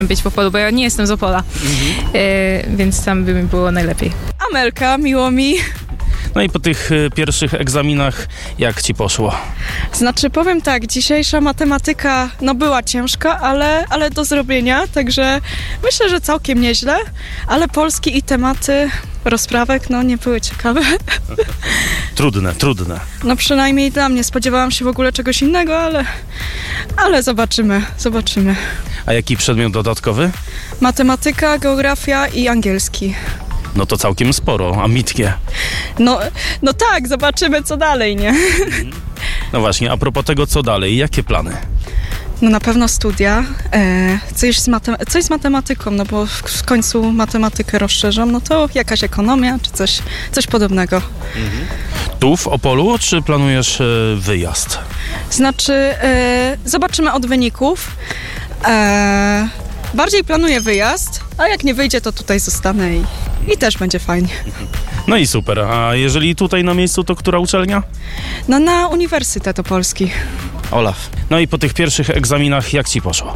być w Opolu, bo ja nie jestem z Opola, więc tam by mi było najlepiej. Amelka, miło mi. No i po tych pierwszych egzaminach jak ci poszło? Znaczy powiem tak, dzisiejsza matematyka była ciężka, ale do zrobienia, także myślę, że całkiem nieźle, ale polski i tematy rozprawek nie były ciekawe. Trudne. Przynajmniej dla mnie, spodziewałam się w ogóle czegoś innego, ale zobaczymy. A jaki przedmiot dodatkowy? Matematyka, geografia i angielski. No to całkiem sporo, ambitnie. No tak, zobaczymy co dalej, nie? No właśnie, a propos tego, co dalej, jakie plany? Na pewno studia, coś z matematyką, bo w końcu matematykę rozszerzam, to jakaś ekonomia czy coś podobnego. Tu w Opolu, czy planujesz wyjazd? Znaczy, zobaczymy od wyników. Bardziej planuję wyjazd, a jak nie wyjdzie, to tutaj zostanę i też będzie fajnie. No i super, a jeżeli tutaj na miejscu, to która uczelnia? Na Uniwersytet Opolski. Olaf. No i po tych pierwszych egzaminach jak ci poszło?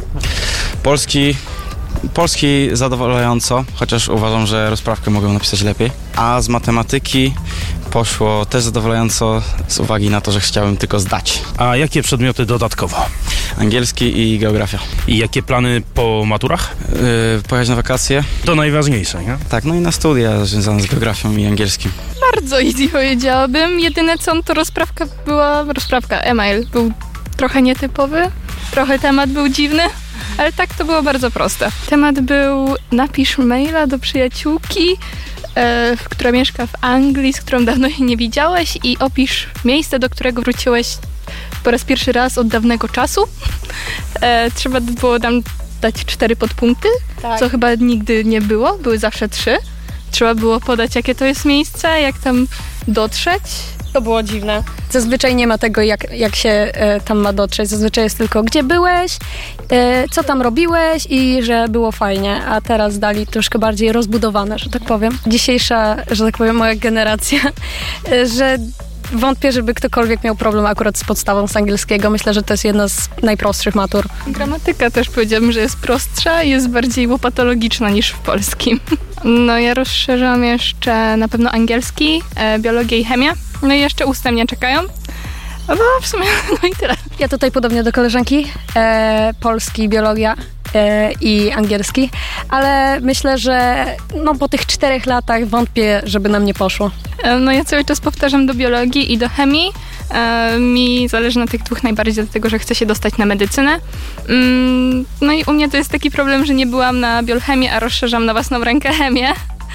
Polski zadowalająco, chociaż uważam, że rozprawkę mogłem napisać lepiej. A z matematyki poszło też zadowalająco z uwagi na to, że chciałem tylko zdać. A jakie przedmioty dodatkowo? Angielski i geografia. I jakie plany po maturach? Pojechać na wakacje. To najważniejsze, nie? Tak, i na studia związane z geografią i angielskim. Bardzo easy powiedziałabym. Jedyne co, to rozprawka e-mail. Był trochę nietypowy, trochę temat był dziwny, ale tak to było bardzo proste. Temat był: napisz maila do przyjaciółki, która mieszka w Anglii, z którą dawno się nie widziałeś, i opisz miejsce, do którego wróciłeś po raz pierwszy raz od dawnego czasu. Trzeba było tam dać 4 podpunkty, co chyba nigdy nie było, były zawsze 3. Trzeba było podać, jakie to jest miejsce, jak tam dotrzeć. To było dziwne. Zazwyczaj nie ma tego, jak się tam ma dotrzeć. Zazwyczaj jest tylko, gdzie byłeś, co tam robiłeś i że było fajnie. A teraz dali troszkę bardziej rozbudowane, że tak powiem. Dzisiejsza, że tak powiem, moja generacja, że wątpię, żeby ktokolwiek miał problem akurat z podstawą z angielskiego. Myślę, że to jest jedna z najprostszych matur. Gramatyka też powiedziałabym, że jest prostsza i jest bardziej łopatologiczna niż w polskim. Ja rozszerzam jeszcze na pewno angielski, biologię i chemię. I jeszcze ustne mnie czekają. W sumie i tyle. Ja tutaj podobnie do koleżanki. Polski, biologia i angielski. Ale myślę, że po tych 4 latach wątpię, żeby nam nie poszło. Ja cały czas powtarzam do biologii i do chemii. Mi zależy na tych 2 najbardziej, dlatego że chcę się dostać na medycynę. I u mnie to jest taki problem, że nie byłam na biolchemii, a rozszerzam na własną rękę chemię.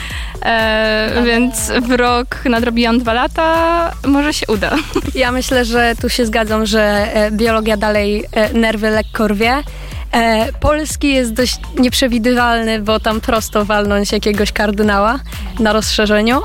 Więc w rok nadrobiłam 2 lata, może się uda. Ja myślę, że tu się zgadzam, że biologia dalej nerwy lekko rwie. Polski jest dość nieprzewidywalny, bo tam prosto walnąć jakiegoś kardynała na rozszerzeniu,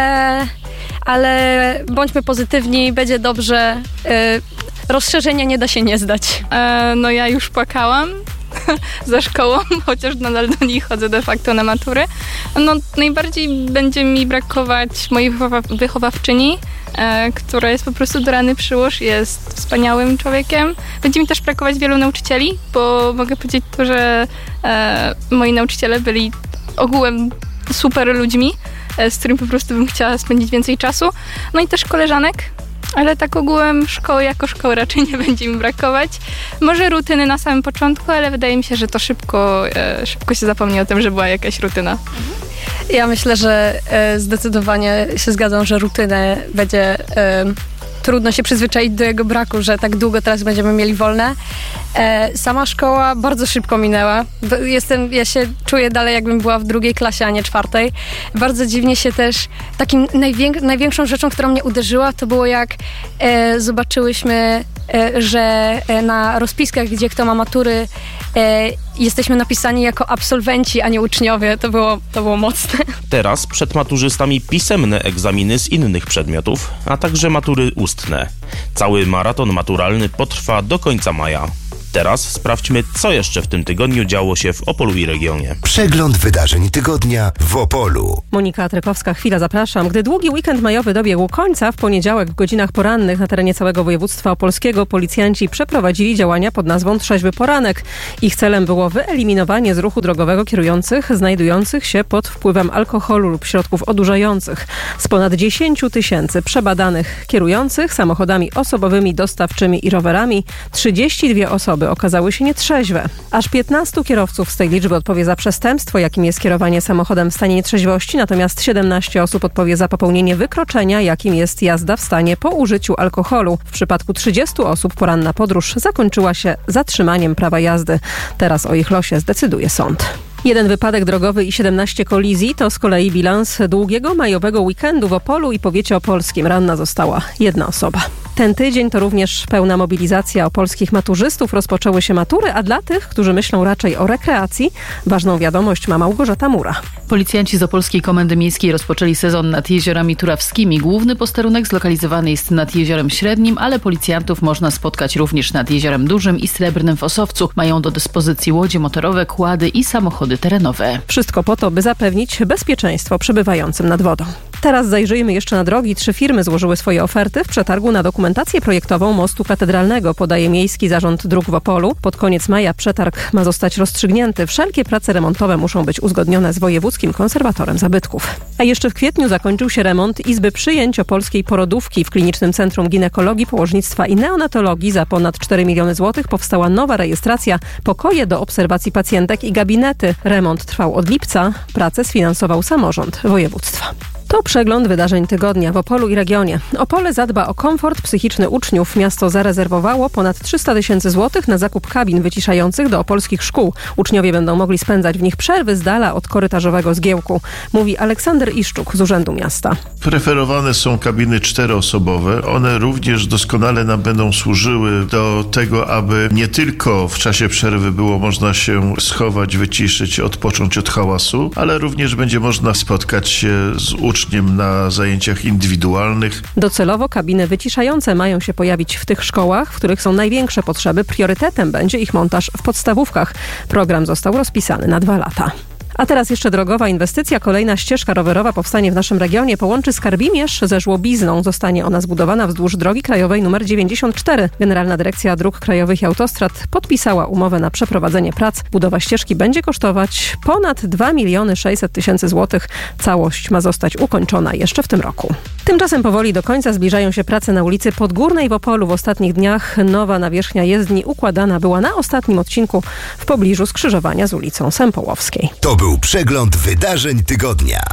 ale bądźmy pozytywni, będzie dobrze. Rozszerzenia nie da się nie zdać. Ja już płakałam za szkołą, chociaż nadal do niej chodzę de facto na matury. Najbardziej będzie mi brakować mojej wychowawczyni, która jest po prostu do rany przyłóż, jest wspaniałym człowiekiem. Będzie mi też brakować wielu nauczycieli, bo mogę powiedzieć to, że moi nauczyciele byli ogółem super ludźmi, z którymi po prostu bym chciała spędzić więcej czasu. I też koleżanek. Ale tak ogółem szkoły jako szkoły raczej nie będzie mi brakować. Może rutyny na samym początku, ale wydaje mi się, że to szybko się zapomni o tym, że była jakaś rutyna. Ja myślę, że zdecydowanie się zgadzam, że rutynę będzie trudno się przyzwyczaić do jego braku, że tak długo teraz będziemy mieli wolne. Sama szkoła bardzo szybko minęła. Ja się czuję dalej, jakbym była w 2. klasie, a nie 4. Bardzo dziwnie się też, takim największą rzeczą, która mnie uderzyła, to było jak zobaczyłyśmy, że na rozpiskach, gdzie kto ma matury, jesteśmy napisani jako absolwenci, a nie uczniowie. To było mocne. Teraz przed maturzystami pisemne egzaminy z innych przedmiotów, a także matury ustne. Cały maraton maturalny potrwa do końca maja. Teraz sprawdźmy, co jeszcze w tym tygodniu działo się w Opolu i regionie. Przegląd wydarzeń tygodnia w Opolu. Monika Trepowska, chwila, zapraszam. Gdy długi weekend majowy dobiegł końca, w poniedziałek w godzinach porannych na terenie całego województwa opolskiego policjanci przeprowadzili działania pod nazwą Trzeźwy Poranek. Ich celem było wyeliminowanie z ruchu drogowego kierujących znajdujących się pod wpływem alkoholu lub środków odurzających. Z ponad 10 000 przebadanych kierujących samochodami osobowymi, dostawczymi i rowerami 32 osoby okazały się nietrzeźwe. Aż 15 kierowców z tej liczby odpowie za przestępstwo, jakim jest kierowanie samochodem w stanie nietrzeźwości, natomiast 17 osób odpowie za popełnienie wykroczenia, jakim jest jazda w stanie po użyciu alkoholu. W przypadku 30 osób poranna podróż zakończyła się zatrzymaniem prawa jazdy. Teraz o ich losie zdecyduje sąd. 1 wypadek drogowy i 17 kolizji to z kolei bilans długiego majowego weekendu w Opolu i powiecie opolskim. Ranna została 1 osoba. Ten tydzień to również pełna mobilizacja opolskich maturzystów. Rozpoczęły się matury, a dla tych, którzy myślą raczej o rekreacji, ważną wiadomość ma Małgorzata Mura. Policjanci z Opolskiej Komendy Miejskiej rozpoczęli sezon nad jeziorami turawskimi. Główny posterunek zlokalizowany jest nad Jeziorem Średnim, ale policjantów można spotkać również nad Jeziorem Dużym i Srebrnym w Osowcu. Mają do dyspozycji łodzie motorowe, kłady i samochody terenowe. Wszystko po to, by zapewnić bezpieczeństwo przebywającym nad wodą. Teraz zajrzyjmy jeszcze na drogi. 3 firmy złożyły swoje oferty w przetargu na dokumentację projektową mostu katedralnego, podaje Miejski Zarząd Dróg w Opolu. Pod koniec maja przetarg ma zostać rozstrzygnięty. Wszelkie prace remontowe muszą być uzgodnione z wojewódzkim konserwatorem zabytków. A jeszcze w kwietniu zakończył się remont Izby Przyjęć Opolskiej Porodówki. W Klinicznym Centrum Ginekologii, Położnictwa i Neonatologii za ponad 4 miliony złotych powstała nowa rejestracja, pokoje do obserwacji pacjentek i gabinety. Remont trwał od lipca. Pracę sfinansował samorząd województwa. To przegląd wydarzeń tygodnia w Opolu i regionie. Opole zadba o komfort psychiczny uczniów. Miasto zarezerwowało ponad 300 000 złotych na zakup kabin wyciszających do opolskich szkół. Uczniowie będą mogli spędzać w nich przerwy z dala od korytarzowego zgiełku, mówi Aleksander Iszczuk z Urzędu Miasta. Preferowane są kabiny 4-osobowe. One również doskonale nam będą służyły do tego, aby nie tylko w czasie przerwy było można się schować, wyciszyć, odpocząć od hałasu, ale również będzie można spotkać się z uczniem na zajęciach indywidualnych. Docelowo kabiny wyciszające mają się pojawić w tych szkołach, w których są największe potrzeby. Priorytetem będzie ich montaż w podstawówkach. Program został rozpisany na 2 lata. A teraz jeszcze drogowa inwestycja. Kolejna ścieżka rowerowa powstanie w naszym regionie. Połączy Skarbimierz ze Żłobizną. Zostanie ona zbudowana wzdłuż drogi krajowej nr 94. Generalna Dyrekcja Dróg Krajowych i Autostrad podpisała umowę na przeprowadzenie prac. Budowa ścieżki będzie kosztować ponad 2 600 000 złotych. Całość ma zostać ukończona jeszcze w tym roku. Tymczasem powoli do końca zbliżają się prace na ulicy Podgórnej w Opolu. W ostatnich dniach nowa nawierzchnia jezdni układana była na ostatnim odcinku w pobliżu skrzyżowania z ulicą Sępołowskiej. To był przegląd wydarzeń tygodnia.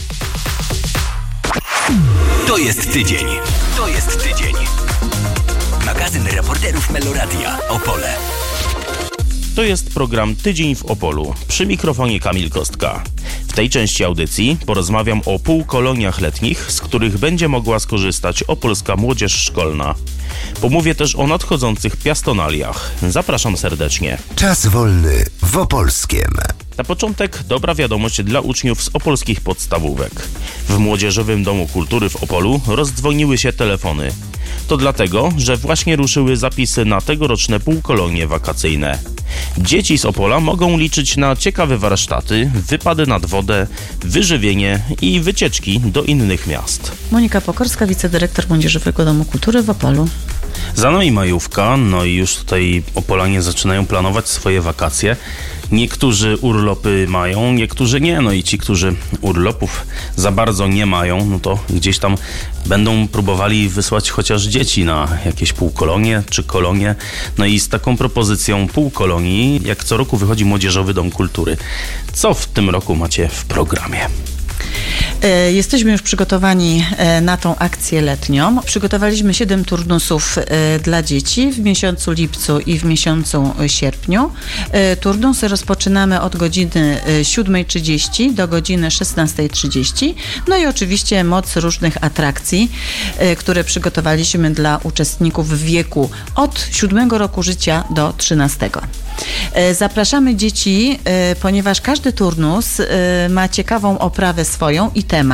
To jest tydzień. To jest tydzień. Magazyn reporterów Meloradia Opole. To jest program Tydzień w Opolu. Przy mikrofonie Kamil Kostka. W tej części audycji porozmawiam o półkoloniach letnich, z których będzie mogła skorzystać opolska młodzież szkolna. Pomówię też o nadchodzących piastonaliach. Zapraszam serdecznie. Czas wolny w Opolskiem. Na początek dobra wiadomość dla uczniów z opolskich podstawówek. W Młodzieżowym Domu Kultury w Opolu rozdzwoniły się telefony. To dlatego, że właśnie ruszyły zapisy na tegoroczne półkolonie wakacyjne. Dzieci z Opola mogą liczyć na ciekawe warsztaty, wypady nad wodę, wyżywienie i wycieczki do innych miast. Monika Pokorska, wicedyrektor Młodzieżowego Domu Kultury w Opolu. Za nami majówka, no i już tutaj Opolanie zaczynają planować swoje wakacje. Niektórzy urlopy mają, niektórzy nie. No i ci, którzy urlopów za bardzo nie mają, no to gdzieś tam będą próbowali wysłać chociaż dzieci na jakieś półkolonie czy kolonie. No i z taką propozycją półkolonii, jak co roku wychodzi Młodzieżowy Dom Kultury. Co w tym roku macie w programie? Jesteśmy już przygotowani na tą akcję letnią. Przygotowaliśmy 7 turnusów dla dzieci w miesiącu lipcu i w miesiącu sierpniu. Turnusy rozpoczynamy od godziny 7:30 do godziny 16:30. No i oczywiście moc różnych atrakcji, które przygotowaliśmy dla uczestników w wieku od 7 roku życia do 13. Zapraszamy dzieci, ponieważ każdy turnus ma ciekawą oprawę swoją i temat.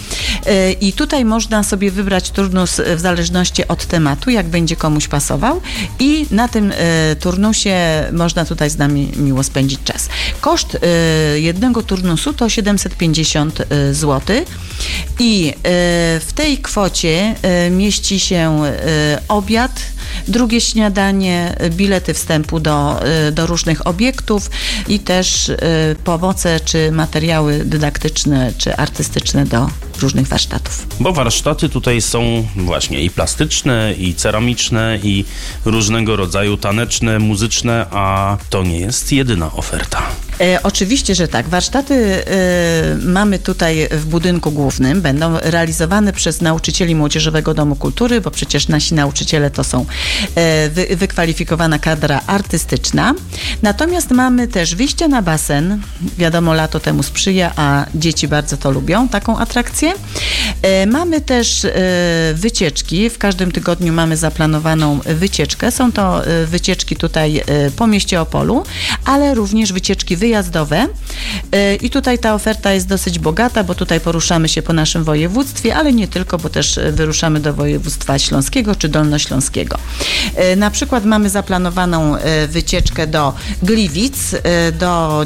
I tutaj można sobie wybrać turnus w zależności od tematu, jak będzie komuś pasował i na tym turnusie można tutaj z nami miło spędzić czas. Koszt jednego turnusu to 750 zł i w tej kwocie mieści się obiad, drugie śniadanie, bilety wstępu do różnych obiektów i też pomoce czy materiały dydaktyczne czy artystyczne do różnych warsztatów. Bo warsztaty tutaj są właśnie i plastyczne, i ceramiczne, i różnego rodzaju taneczne, muzyczne, a to nie jest jedyna oferta. Oczywiście, że tak. Warsztaty mamy tutaj w budynku głównym. Będą realizowane przez nauczycieli Młodzieżowego Domu Kultury, bo przecież nasi nauczyciele to są wykwalifikowana kadra artystyczna. Natomiast mamy też wyjście na basen. Wiadomo, lato temu sprzyja, a dzieci bardzo to lubią, taką atrakcję. Mamy też wycieczki. W każdym tygodniu mamy zaplanowaną wycieczkę. Są to wycieczki tutaj po mieście Opolu, ale również wycieczki wyjazdowe i tutaj ta oferta jest dosyć bogata, bo tutaj poruszamy się po naszym województwie, ale nie tylko, bo też wyruszamy do województwa śląskiego czy dolnośląskiego. Na przykład mamy zaplanowaną wycieczkę do Gliwic, do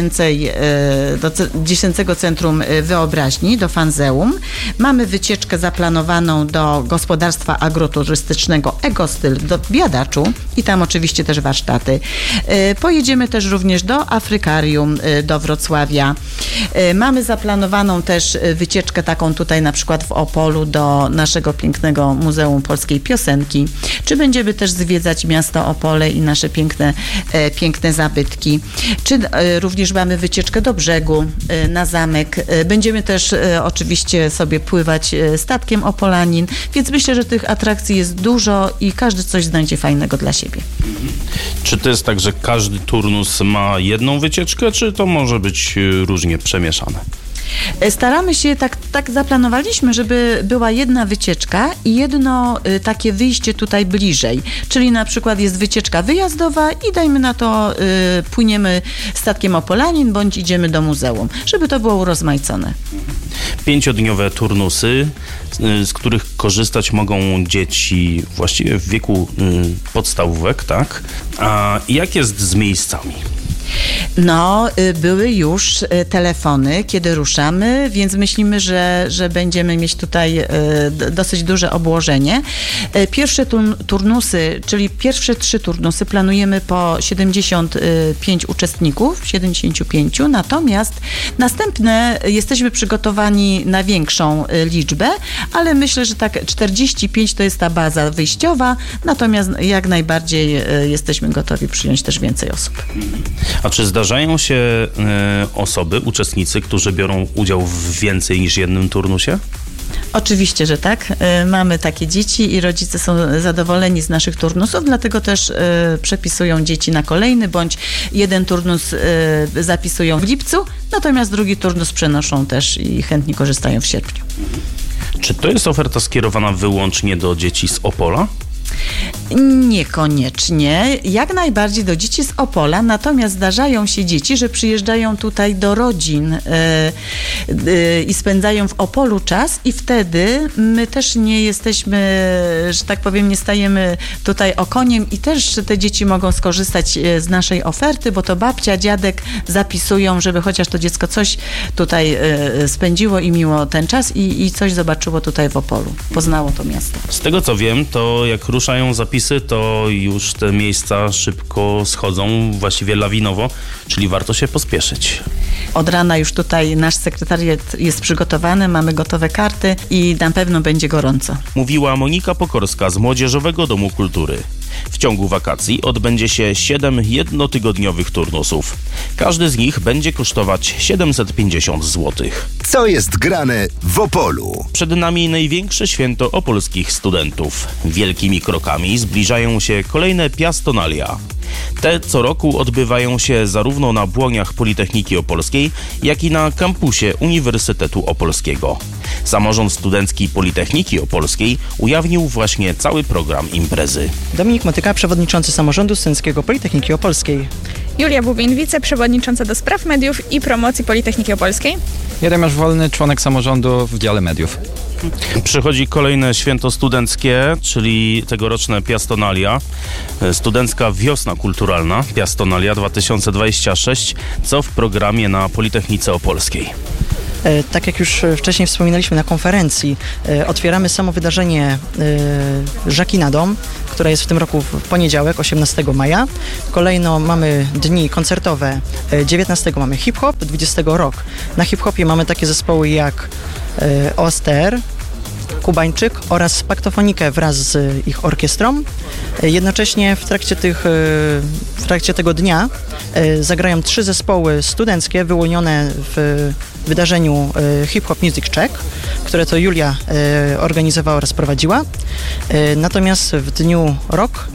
Dziecięcego Centrum Wyobraźni, do Fanzeum. Mamy wycieczkę zaplanowaną do gospodarstwa agroturystycznego Egostyl do Biadaczu i tam oczywiście też warsztaty. Pojedziemy też również do Afrykarium, do Wrocławia. Mamy zaplanowaną też wycieczkę taką tutaj na przykład w Opolu do naszego pięknego Muzeum Polskiej Piosenki. Czy będziemy też zwiedzać miasto Opole i nasze piękne zabytki. Czy również mamy wycieczkę do brzegu, na zamek. Będziemy też oczywiście sobie pływać statkiem Opolanin, więc myślę, że tych atrakcji jest dużo i każdy coś znajdzie fajnego dla siebie. Czy to jest tak, że każdy turnus ma jedną wycieczkę, czy to może być różnie przemieszane? Staramy się, tak zaplanowaliśmy, żeby była jedna wycieczka i jedno takie wyjście tutaj bliżej. Czyli na przykład jest wycieczka wyjazdowa i dajmy na to płyniemy statkiem Opolanin bądź idziemy do muzeum, żeby to było urozmaicone. 5-dniowe turnusy, z których korzystać mogą dzieci właściwie w wieku podstawówek, tak? A jak jest z miejscami? No, były już telefony, kiedy ruszamy, więc myślimy, że będziemy mieć tutaj dosyć duże obłożenie. Pierwsze turnusy, czyli pierwsze 3 turnusy planujemy po 75 uczestników, 75, natomiast następne jesteśmy przygotowani na większą liczbę, ale myślę, że tak 45 to jest ta baza wyjściowa, natomiast jak najbardziej jesteśmy gotowi przyjąć też więcej osób. A czy zdarzają się uczestnicy, którzy biorą udział w więcej niż jednym turnusie? Oczywiście, że tak. Mamy takie dzieci i rodzice są zadowoleni z naszych turnusów, dlatego też przepisują dzieci na kolejny, bądź jeden turnus zapisują w lipcu, natomiast drugi turnus przenoszą też i chętnie korzystają w sierpniu. Czy to jest oferta skierowana wyłącznie do dzieci z Opola? Niekoniecznie. Jak najbardziej do dzieci z Opola, natomiast zdarzają się dzieci, że przyjeżdżają tutaj do rodzin i spędzają w Opolu czas i wtedy my też nie jesteśmy, że tak powiem, nie stajemy tutaj okoniem i też te dzieci mogą skorzystać z naszej oferty, bo to babcia, dziadek zapisują, żeby chociaż to dziecko coś tutaj spędziło i miło ten czas i coś zobaczyło tutaj w Opolu. Poznało to miasto. Z tego co wiem, to jak ruszają zapisy, to już te miejsca szybko schodzą, właściwie lawinowo, czyli warto się pospieszyć. Od rana już tutaj nasz sekretariat jest przygotowany, mamy gotowe karty i na pewno będzie gorąco. Mówiła Monika Pokorska z Młodzieżowego Domu Kultury. W ciągu wakacji odbędzie się 7 jednotygodniowych turnusów. Każdy z nich będzie kosztować 750 zł. Co jest grane w Opolu? Przed nami największe święto opolskich studentów. Wielkimi krokami zbliżają się kolejne piastonalia. Te co roku odbywają się zarówno na błoniach Politechniki Opolskiej, jak i na kampusie Uniwersytetu Opolskiego. Samorząd Studencki Politechniki Opolskiej ujawnił właśnie cały program imprezy. Dominik Motyka, przewodniczący Samorządu Studenckiego Politechniki Opolskiej. Julia Bubin, wiceprzewodnicząca do spraw mediów i promocji Politechniki Opolskiej. Jeremiasz Wolny, członek samorządu w dziale mediów. Przychodzi kolejne święto studenckie, czyli tegoroczne Piastonalia. Studencka Wiosna Kulturalna Piastonalia 2026. Co w programie na Politechnice Opolskiej? Tak jak już wcześniej wspominaliśmy na konferencji, otwieramy samo wydarzenie Żakinadą, która jest w tym roku w poniedziałek, 18 maja. Kolejno mamy dni koncertowe, 19 mamy hip-hop, 20 rock. Na hip-hopie mamy takie zespoły jak OSTR, Kubańczyk oraz Paktofonikę wraz z ich orkiestrą. Jednocześnie w trakcie tego dnia zagrają 3 zespoły studenckie wyłonione w wydarzeniu Hip Hop Music Check, które to Julia organizowała oraz prowadziła. Natomiast w dniu rock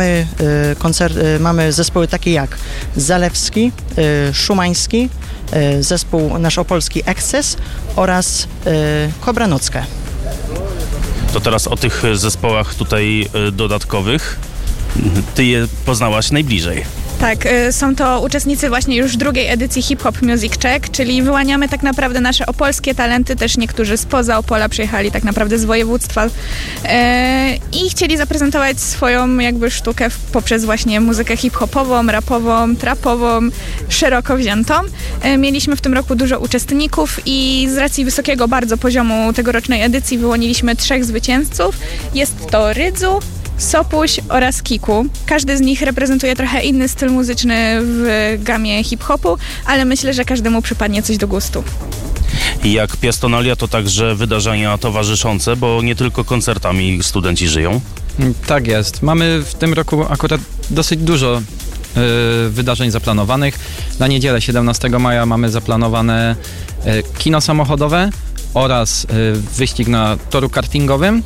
mamy zespoły takie jak Zalewski, Szumański, zespół nasz opolski Excess oraz Kobra Nockę. To teraz o tych zespołach tutaj dodatkowych. Ty je poznałaś najbliżej. Tak, są to uczestnicy właśnie już drugiej edycji Hip Hop Music Check, czyli wyłaniamy tak naprawdę nasze opolskie talenty, też niektórzy spoza Opola przyjechali tak naprawdę z województwa i chcieli zaprezentować swoją jakby sztukę poprzez właśnie muzykę hip-hopową, rapową, trapową, szeroko wziętą. Mieliśmy w tym roku dużo uczestników i z racji wysokiego bardzo poziomu tegorocznej edycji wyłoniliśmy 3 zwycięzców. Jest to Rydzu, Sopuś oraz Kiku. Każdy z nich reprezentuje trochę inny styl muzyczny w gamie hip-hopu, ale myślę, że każdemu przypadnie coś do gustu. I jak Piastonalia to także wydarzenia towarzyszące, bo nie tylko koncertami studenci żyją. Tak jest. Mamy w tym roku akurat dosyć dużo wydarzeń zaplanowanych. Na niedzielę 17 maja mamy zaplanowane kino samochodowe oraz wyścig na toru kartingowym.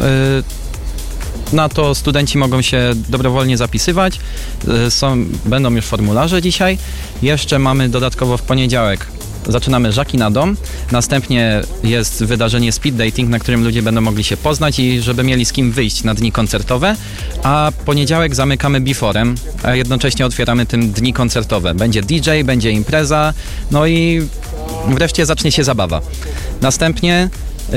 Na to studenci mogą się dobrowolnie zapisywać. Będą już formularze dzisiaj. Jeszcze mamy dodatkowo w poniedziałek zaczynamy Żakinadą. Następnie jest wydarzenie speed dating, na którym ludzie będą mogli się poznać i żeby mieli z kim wyjść na dni koncertowe. A poniedziałek zamykamy beforem, a jednocześnie otwieramy tym dni koncertowe. Będzie DJ, będzie impreza, no i wreszcie zacznie się zabawa. Następnie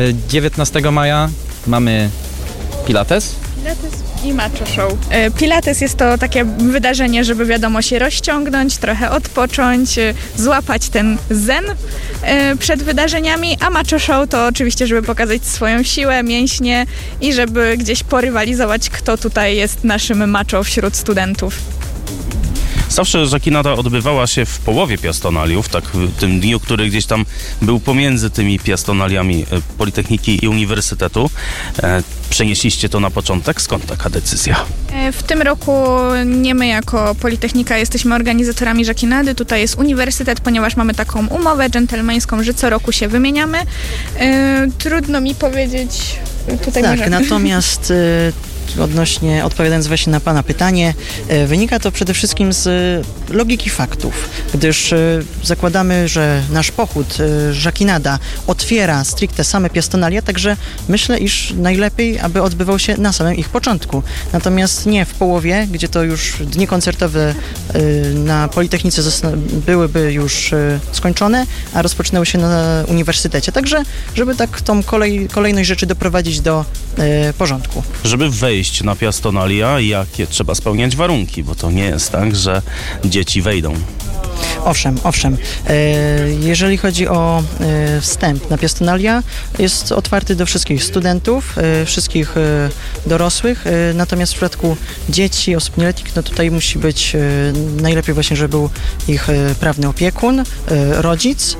19 maja mamy Pilates i Macho Show. Pilates jest to takie wydarzenie, żeby wiadomo się rozciągnąć, trochę odpocząć, złapać ten zen przed wydarzeniami, a Macho Show to oczywiście, żeby pokazać swoją siłę, mięśnie i żeby gdzieś porywalizować, kto tutaj jest naszym macho wśród studentów. Zawsze Żakinada odbywała się w połowie piastonaliów, tak w tym dniu, który gdzieś tam był pomiędzy tymi piastonaliami Politechniki i Uniwersytetu. Przenieśliście to na początek? Skąd taka decyzja? W tym roku nie my jako Politechnika jesteśmy organizatorami Żakinady. Tutaj jest uniwersytet, ponieważ mamy taką umowę dżentelmeńską, że co roku się wymieniamy. Trudno mi powiedzieć tutaj. Tak, może... natomiast odpowiadając właśnie na Pana pytanie, wynika to przede wszystkim z logiki faktów, gdyż zakładamy, że nasz pochód Żakinada otwiera stricte same piastonalia, także myślę, iż najlepiej, aby odbywał się na samym ich początku. Natomiast nie w połowie, gdzie to już dni koncertowe na Politechnice byłyby już skończone, a rozpoczynały się na uniwersytecie. Także, żeby tak tą kolejność rzeczy doprowadzić do porządku. Żeby wejść na piastonalia, jakie trzeba spełniać warunki, bo to nie jest tak, że dzieci wejdą. Owszem. Jeżeli chodzi o wstęp na piastonalia, jest otwarty do wszystkich studentów, wszystkich dorosłych, natomiast w przypadku dzieci, osób nieletnich, no tutaj musi być najlepiej właśnie, żeby był ich prawny opiekun, rodzic,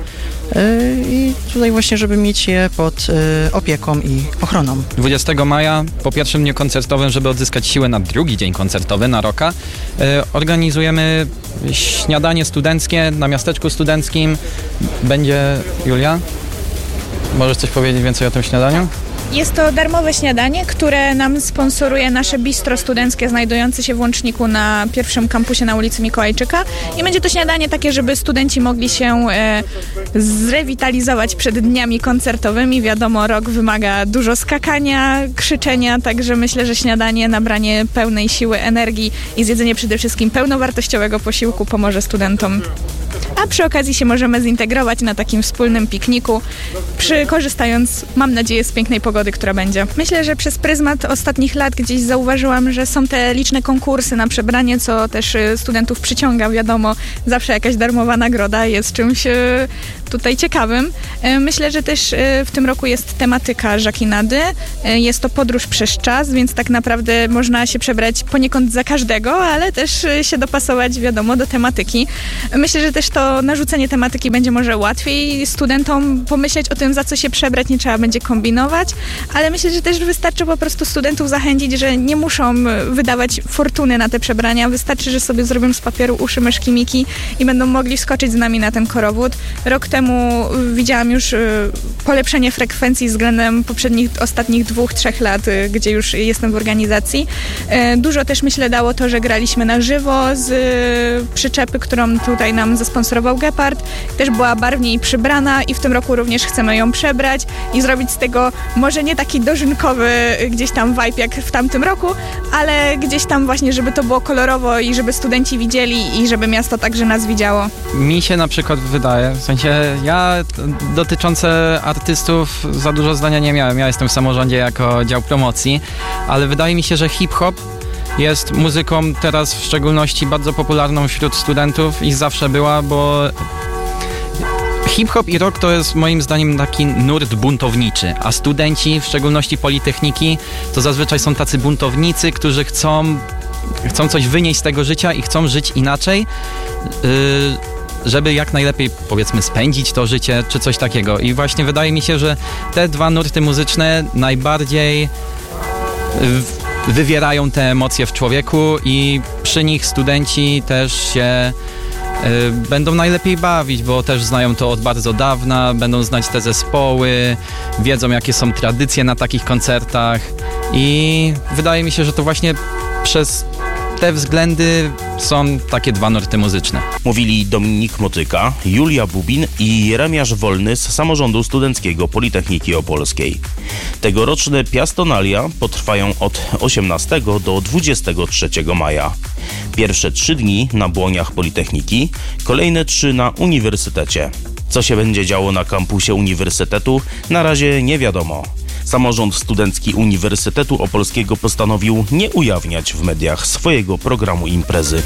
i tutaj właśnie, żeby mieć je pod opieką i ochroną. 20 maja, po pierwszym dniu koncertowym, żeby odzyskać siłę na drugi dzień koncertowy, na rocka, organizujemy śniadanie studenckie na miasteczku studenckim. Będzie, Julia? Możesz coś powiedzieć więcej o tym śniadaniu? Jest to darmowe śniadanie, które nam sponsoruje nasze bistro studenckie znajdujące się w Łączniku na pierwszym kampusie na ulicy Mikołajczyka. I będzie to śniadanie takie, żeby studenci mogli się zrewitalizować przed dniami koncertowymi. Wiadomo, rok wymaga dużo skakania, krzyczenia, także myślę, że śniadanie, nabranie pełnej siły, energii i zjedzenie przede wszystkim pełnowartościowego posiłku pomoże studentom. A przy okazji się możemy zintegrować na takim wspólnym pikniku, korzystając, mam nadzieję, z pięknej pogody, która będzie. Myślę, że przez pryzmat ostatnich lat gdzieś zauważyłam, że są te liczne konkursy na przebranie, co też studentów przyciąga. Wiadomo, zawsze jakaś darmowa nagroda jest czymś tutaj ciekawym. Myślę, że też w tym roku jest tematyka żakinady. Jest to podróż przez czas, więc tak naprawdę można się przebrać poniekąd za każdego, ale też się dopasować, wiadomo, do tematyki. Myślę, że też to narzucenie tematyki będzie może łatwiej studentom pomyśleć o tym, za co się przebrać, nie trzeba będzie kombinować, ale myślę, że też wystarczy po prostu studentów zachęcić, że nie muszą wydawać fortuny na te przebrania, wystarczy, że sobie zrobią z papieru uszy, myszki, miki i będą mogli skoczyć z nami na ten korowód. Rok temu widziałam już polepszenie frekwencji względem ostatnich 2-3 lat, gdzie już jestem w organizacji. Dużo też myślę dało to, że graliśmy na żywo z przyczepy, którą tutaj nam zasponsorował Gepard. Też była barwniej przybrana i w tym roku również chcemy ją przebrać i zrobić z tego może nie taki dożynkowy gdzieś tam vibe jak w tamtym roku, ale gdzieś tam właśnie, żeby to było kolorowo i żeby studenci widzieli i żeby miasto także nas widziało. Mi się na przykład wydaje, w sensie ja dotyczące artystów za dużo zdania nie miałem. Ja jestem w samorządzie jako dział promocji, ale wydaje mi się, że hip-hop jest muzyką teraz w szczególności bardzo popularną wśród studentów i zawsze była, bo hip-hop i rock to jest moim zdaniem taki nurt buntowniczy, a studenci, w szczególności Politechniki, to zazwyczaj są tacy buntownicy, którzy chcą coś wynieść z tego życia i chcą żyć inaczej, żeby jak najlepiej, powiedzmy, spędzić to życie, czy coś takiego. I właśnie wydaje mi się, że te dwa nurty muzyczne najbardziej wywierają te emocje w człowieku i przy nich studenci też się będą najlepiej bawić, bo też znają to od bardzo dawna, będą znać te zespoły, wiedzą, jakie są tradycje na takich koncertach i wydaje mi się, że to właśnie przez te względy są takie dwa nurty muzyczne. Mówili Dominik Motyka, Julia Bubin i Jeremiasz Wolny z Samorządu Studenckiego Politechniki Opolskiej. Tegoroczne piastonalia potrwają od 18 do 23 maja. Pierwsze 3 dni na błoniach Politechniki, kolejne 3 na Uniwersytecie. Co się będzie działo na kampusie Uniwersytetu, na razie nie wiadomo. Samorząd Studencki Uniwersytetu Opolskiego postanowił nie ujawniać w mediach swojego programu imprezy.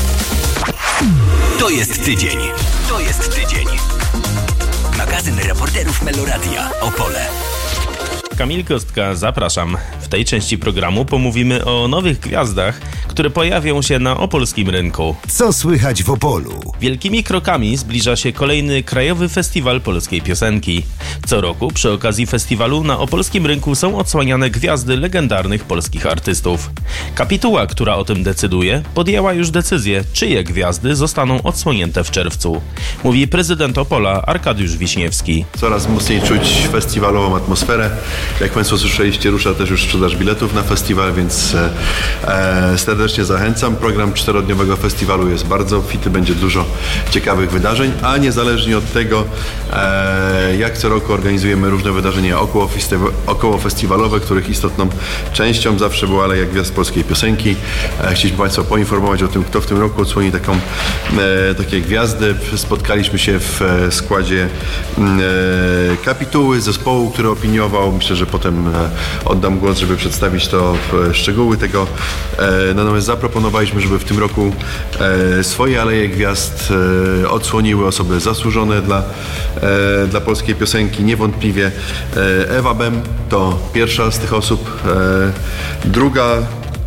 To jest tydzień. To jest tydzień. Magazyn reporterów Meloradia Opole. Kamil Kostka, zapraszam. W tej części programu pomówimy o nowych gwiazdach, które pojawią się na opolskim rynku. Co słychać w Opolu? Wielkimi krokami zbliża się kolejny Krajowy Festiwal Polskiej Piosenki. Co roku przy okazji festiwalu na opolskim rynku są odsłaniane gwiazdy legendarnych polskich artystów. Kapituła, która o tym decyduje, podjęła już decyzję, czyje gwiazdy zostaną odsłonięte w czerwcu. Mówi prezydent Opola Arkadiusz Wiśniewski. Coraz mocniej czuć festiwalową atmosferę. Jak Państwo słyszeliście, rusza też już sprzedaż biletów na festiwal, więc serdecznie zachęcam. Program 4-dniowego festiwalu jest bardzo obfity, będzie dużo ciekawych wydarzeń, a niezależnie od tego, jak co roku organizujemy różne wydarzenia okołofestiwalowe, których istotną częścią zawsze była Aleja Gwiazd Polskiej Piosenki. Chcieliśmy Państwa poinformować o tym, kto w tym roku odsłoni takie gwiazdy. Spotkaliśmy się w składzie kapituły, zespołu, który opiniował. Myślę, że potem oddam głos, żeby przedstawić to szczegóły tego. Natomiast zaproponowaliśmy, żeby w tym roku swoje Aleje Gwiazd odsłoniły osoby zasłużone dla polskiej piosenki. Niewątpliwie Ewa Bem to pierwsza z tych osób. Druga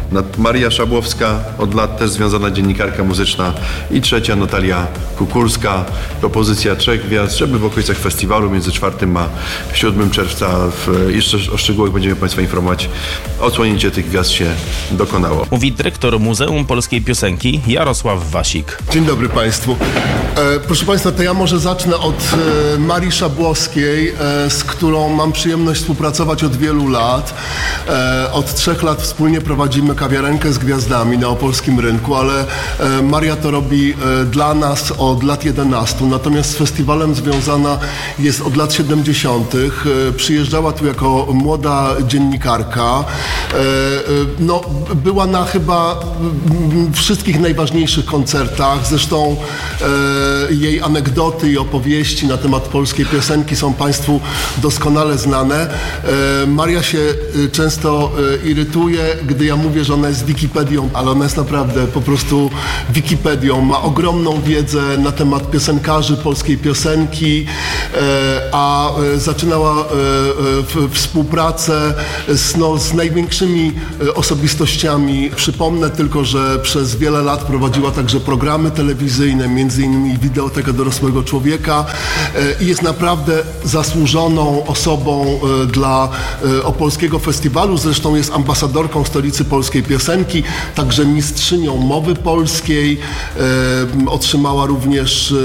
Maria Szabłowska, od lat też związana dziennikarka muzyczna i trzecia Natalia Kukulska. Propozycja 3 gwiazd, żeby w okolicach festiwalu między 4 a 7 czerwca jeszcze o szczegółach będziemy Państwa informować. Odsłonięcie tych gwiazd się dokonało. Mówi dyrektor Muzeum Polskiej Piosenki Jarosław Wasik. Dzień dobry Państwu. Proszę Państwa, to ja może zacznę od Marii Szabłowskiej, z którą mam przyjemność współpracować od wielu lat. Od 3 lat wspólnie prowadzimy kawiarenkę z gwiazdami na opolskim rynku, ale Maria to robi dla nas od lat 11, natomiast z festiwalem związana jest od lat 70. Przyjeżdżała tu jako młoda dziennikarka. No, była na chyba wszystkich najważniejszych koncertach, zresztą jej anegdoty i opowieści na temat polskiej piosenki są Państwu doskonale znane. Maria się często irytuje, gdy ja mówię, że ona jest Wikipedią, ale ona jest naprawdę po prostu Wikipedią. Ma ogromną wiedzę na temat piosenkarzy, polskiej piosenki, a zaczynała współpracę z największymi osobistościami. Przypomnę tylko, że przez wiele lat prowadziła także programy telewizyjne, między innymi Wideoteka Dorosłego Człowieka i jest naprawdę zasłużoną osobą dla opolskiego festiwalu. Zresztą jest ambasadorką Stolicy Polskiej Piosenki, także mistrzynią mowy polskiej. Otrzymała również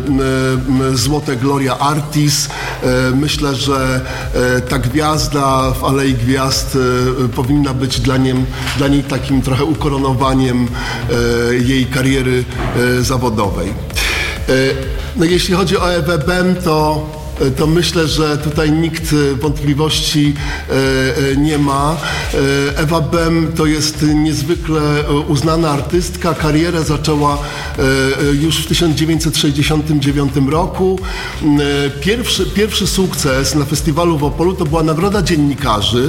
Złote Gloria Artis. Myślę, że ta gwiazda w Alei Gwiazd powinna być dla niej takim trochę ukoronowaniem jej kariery zawodowej. No, jeśli chodzi o Ewę Bem, to myślę, że tutaj nikt wątpliwości nie ma. Ewa Bem to jest niezwykle uznana artystka. Karierę zaczęła już w 1969 roku. Pierwszy sukces na festiwalu w Opolu to była Nagroda Dziennikarzy.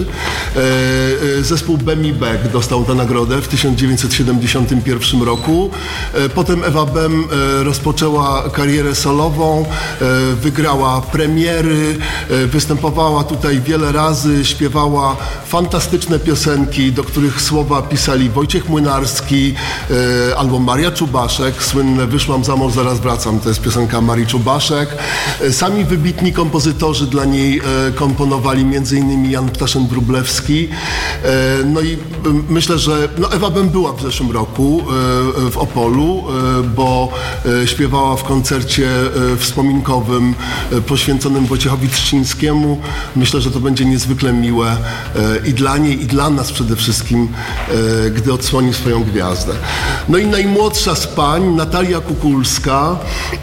Zespół Bem i Beck dostał tę nagrodę w 1971 roku. Potem Ewa Bem rozpoczęła karierę solową, wygrała premiery, występowała tutaj wiele razy, śpiewała fantastyczne piosenki, do których słowa pisali Wojciech Młynarski albo Maria Czubaszek. Słynne Wyszłam za mąż, zaraz wracam, to jest piosenka Marii Czubaszek. Sami wybitni kompozytorzy dla niej komponowali, m.in. Jan Ptaszyn-Wróblewski. No i myślę, że Ewa Bem była w zeszłym roku w Opolu, bo śpiewała w koncercie wspominkowym poświęconym Wojciechowi Trzcińskiemu. Myślę, że to będzie niezwykle miłe i dla niej, i dla nas przede wszystkim, gdy odsłoni swoją gwiazdę. No i najmłodsza z pań, Natalia Kukulska,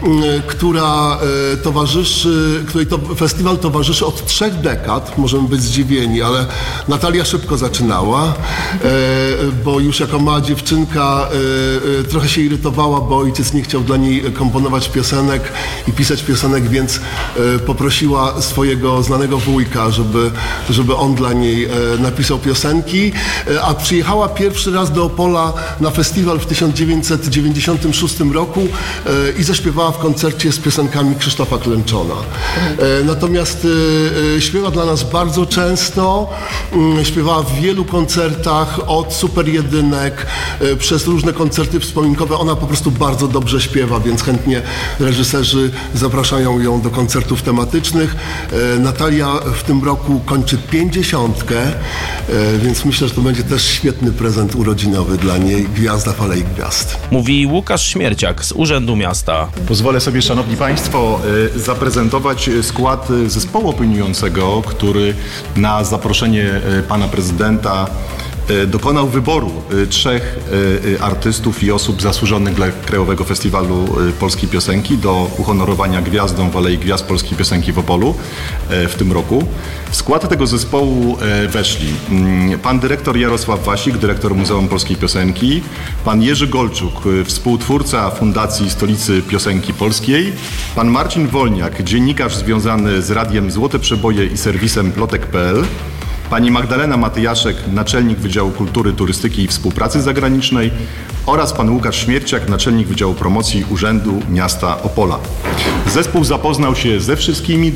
której to festiwal towarzyszy od 3 dekad. Możemy być zdziwieni, ale Natalia szybko zaczynała, bo już jako mała dziewczynka trochę się irytowała, bo ojciec nie chciał dla niej komponować piosenek i pisać piosenek, więc poprosiła swojego znanego wujka, żeby on dla niej napisał piosenki, a przyjechała pierwszy raz do Opola na festiwal w 1996 roku i zaśpiewała w koncercie z piosenkami Krzysztofa Klęczona. Natomiast śpiewa dla nas bardzo często, śpiewała w wielu koncertach, od super jedynek, przez różne koncerty wspominkowe. Ona po prostu bardzo dobrze śpiewa, więc chętnie reżyserzy zapraszają ją do koncertów tematycznych. Natalia w tym roku kończy 50, więc myślę, że to będzie też świetny prezent urodzinowy dla niej. Gwiazda w Alei Gwiazd. Mówi Łukasz Śmierciak z Urzędu Miasta. Pozwolę sobie, szanowni państwo, zaprezentować skład zespołu opiniującego, który na zaproszenie pana prezydenta dokonał wyboru 3 artystów i osób zasłużonych dla Krajowego Festiwalu Polskiej Piosenki do uhonorowania gwiazdą w Alei Gwiazd Polskiej Piosenki w Opolu w tym roku. W skład tego zespołu weszli pan dyrektor Jarosław Wasik, dyrektor Muzeum Polskiej Piosenki, pan Jerzy Golczuk, współtwórca Fundacji Stolicy Piosenki Polskiej, pan Marcin Wolniak, dziennikarz związany z radiem Złote Przeboje i serwisem plotek.pl, pani Magdalena Matyjaszek, naczelnik Wydziału Kultury, Turystyki i Współpracy Zagranicznej oraz pan Łukasz Śmierciak, naczelnik Wydziału Promocji Urzędu Miasta Opola. Zespół zapoznał się ze wszystkimi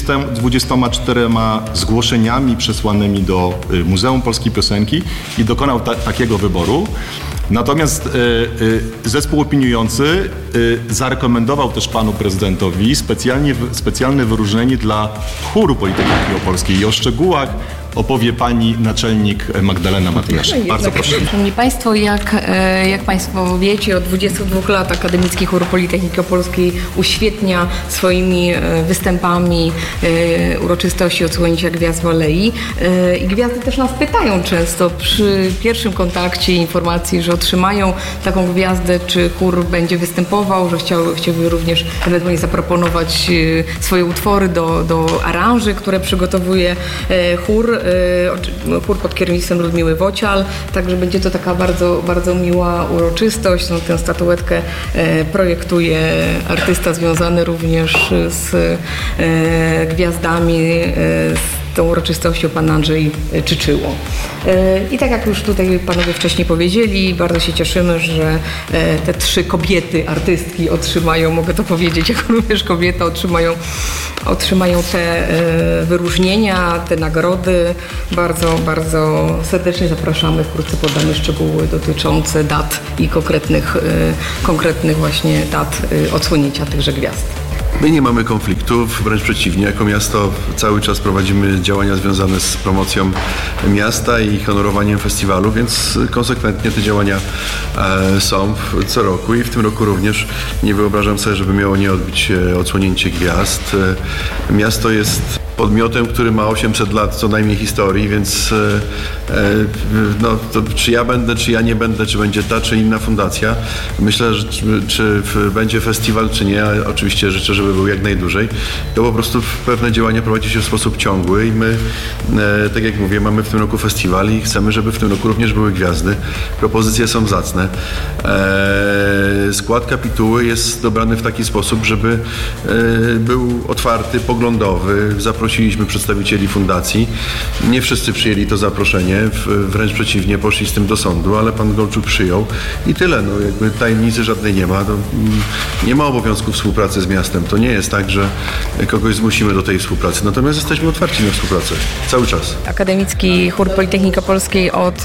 24 zgłoszeniami przesłanymi do Muzeum Polskiej Piosenki i dokonał takiego wyboru. Natomiast zespół opiniujący zarekomendował też panu prezydentowi specjalne wyróżnienie dla chóru Politechniki Opolskiej i o szczegółach opowie pani naczelnik Magdalena Matyjaszek. Bardzo proszę. Szanowni Państwo, jak Państwo wiecie, od 22 lat Akademicki Chór Politechniki Opolskiej uświetnia swoimi występami uroczystości odsłonięcia gwiazd w Alei. I gwiazdy też nas pytają często przy pierwszym kontakcie informacji, że otrzymają taką gwiazdę, czy chór będzie występował, że chciałby również ewentualnie zaproponować swoje utwory do aranży, które przygotowuje chór. Chór pod kierownictwem Ludmiły Wocial, także będzie to taka bardzo, bardzo miła uroczystość. No, tę statuetkę projektuje artysta związany również z gwiazdami, z tą uroczystością pan Andrzej Czyczyło. I tak jak już tutaj panowie wcześniej powiedzieli, bardzo się cieszymy, że te 3 kobiety, artystki otrzymają, mogę to powiedzieć, jako również kobieta, otrzymają te wyróżnienia, te nagrody. Bardzo, bardzo serdecznie zapraszamy. Wkrótce podamy szczegóły dotyczące dat i konkretnych właśnie dat odsłonięcia tychże gwiazd. My nie mamy konfliktów, wręcz przeciwnie. Jako miasto cały czas prowadzimy działania związane z promocją miasta i honorowaniem festiwalu, więc konsekwentnie te działania są co roku i w tym roku również nie wyobrażam sobie, żeby miało nie odbyć się odsłonięcie gwiazd. Miasto jest podmiotem, który ma 800 lat co najmniej historii, więc no, to czy ja będę, czy ja nie będę, czy będzie ta, czy inna fundacja. Myślę, że czy będzie festiwal, czy nie, oczywiście życzę, żeby był jak najdłużej. To po prostu pewne działania prowadzi się w sposób ciągły i my, tak jak mówię, mamy w tym roku festiwal i chcemy, żeby w tym roku również były gwiazdy. Propozycje są zacne. Skład kapituły jest dobrany w taki sposób, żeby był otwarty, poglądowy. Zaprosiliśmy przedstawicieli fundacji. Nie wszyscy przyjęli to zaproszenie, wręcz przeciwnie, poszli z tym do sądu, ale pan Golczuk przyjął i tyle. No, jakby tajemnicy żadnej nie ma. Nie ma obowiązku współpracy z miastem. To nie jest tak, że kogoś zmusimy do tej współpracy. Natomiast jesteśmy otwarci na współpracę. Cały czas. Akademicki Chór Politechniki Opolskiej od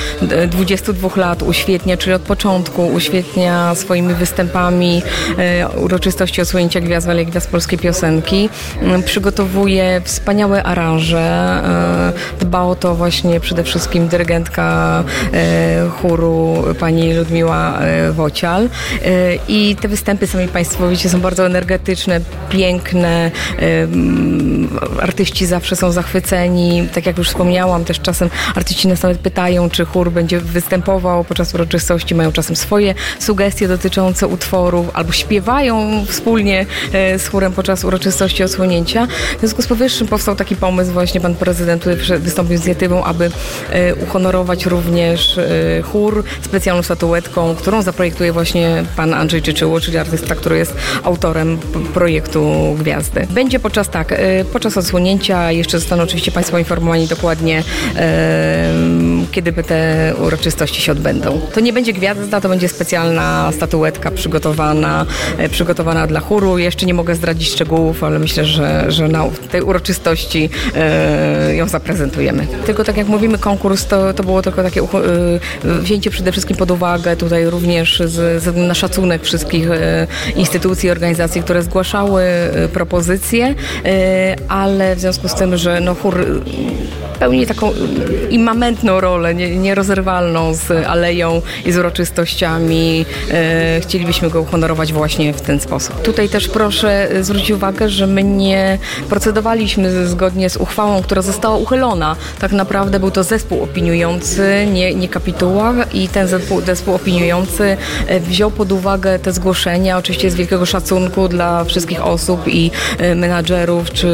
22 lat uświetnia, czyli od początku uświetnia swoimi występami uroczystości odsłonięcia gwiazd w Alei Gwiazd Polskiej Piosenki. Przygotowuje wspaniałe aranże. Dba o to właśnie przede wszystkim dyrygentka chóru pani Ludmiła Wocial. I te występy, sami Państwo wiecie, są bardzo energetyczne, piękne. Artyści zawsze są zachwyceni. Tak jak już wspomniałam, też czasem artyści nas nawet pytają, czy chór będzie występował podczas uroczystości. Mają czasem swoje sugestie dotyczące utworów albo śpiewają wspólnie z chórem podczas uroczystości odsłonięcia. W związku z powyższym powstał taki pomysł, właśnie pan prezydent wystąpił z inicjatywą, aby uhonorować również chór specjalną statuetką, którą zaprojektuje właśnie pan Andrzej Czyczyło, czyli artysta, który jest autorem projektu Gwiazdy. Będzie podczas odsłonięcia, jeszcze zostaną oczywiście Państwo informowani dokładnie, kiedy by te uroczystości się odbędą. To nie będzie gwiazda, to będzie specjalna statuetka przygotowana dla chóru. Jeszcze nie mogę zdradzić szczegółów, ale myślę, że na tej uroczystości ją zaprezentujemy. Tylko tak jak mówimy, konkurs to było tylko takie wzięcie przede wszystkim pod uwagę tutaj również na szacunek wszystkich instytucji i organizacji, które zgłaszały propozycje, ale w związku z tym, że chór pełni taką immamentną rolę, nierozerwalną z aleją i z uroczystościami. Chcielibyśmy go uhonorować właśnie w ten sposób. Tutaj też proszę zwrócić uwagę, że my nie procedowaliśmy zgodnie z uchwałą, która została uchylona. Tak naprawdę był to zespół opiniujący, nie kapituła, i ten zespół opiniujący wziął pod uwagę te zgłoszenia, oczywiście z wielkiego szacunku dla wszystkich osób i menadżerów czy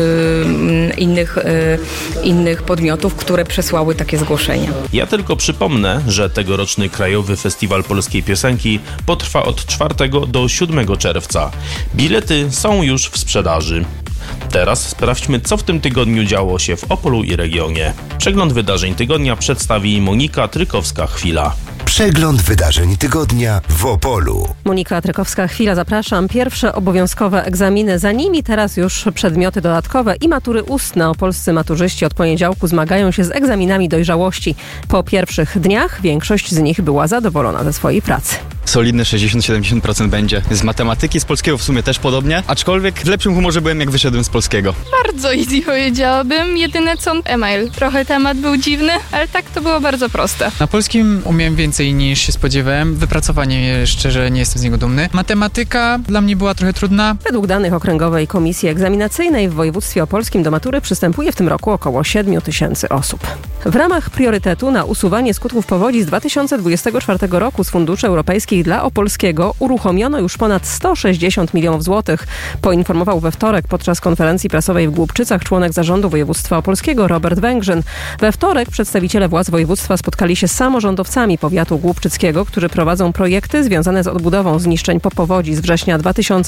innych podmiotów, które przesłały takie zgłoszenia. Ja tylko przypomnę, że tegoroczny Krajowy Festiwal Polskiej Piosenki potrwa od 4 do 7 czerwca. Bilety są już w sprzedaży. Teraz sprawdźmy, co w tym tygodniu działo się w Opolu i regionie. Przegląd wydarzeń tygodnia przedstawi Monika Trykowska-Chwila. Przegląd wydarzeń tygodnia w Opolu. Monika Trykowska-Chwila, zapraszam. Pierwsze obowiązkowe egzaminy, za nimi teraz już przedmioty dodatkowe i matury ustne. Opolscy maturzyści od poniedziałku zmagają się z egzaminami dojrzałości. Po pierwszych dniach większość z nich była zadowolona ze swojej pracy. Solidne 60-70% będzie. Z matematyki, z polskiego w sumie też podobnie, aczkolwiek w lepszym humorze byłem, jak wyszedłem z polskiego. Bardzo easy powiedziałabym, jedyne co e-mail. Trochę temat był dziwny, ale tak to było bardzo proste. Na polskim umiałem więcej niż się spodziewałem. Wypracowanie, szczerze, nie jestem z niego dumny. Matematyka dla mnie była trochę trudna. Według danych Okręgowej Komisji Egzaminacyjnej w województwie opolskim do matury przystępuje w tym roku około 7 000 osób. W ramach priorytetu na usuwanie skutków powodzi z 2024 roku z funduszy europejskich dla Opolskiego uruchomiono już ponad 160 milionów złotych. Poinformował we wtorek podczas konferencji prasowej w Głubczycach członek zarządu województwa opolskiego Robert Węgrzyn. We wtorek przedstawiciele władz województwa spotkali się z samorządowcami powiatu głubczyckiego, którzy prowadzą projekty związane z odbudową zniszczeń po powodzi z września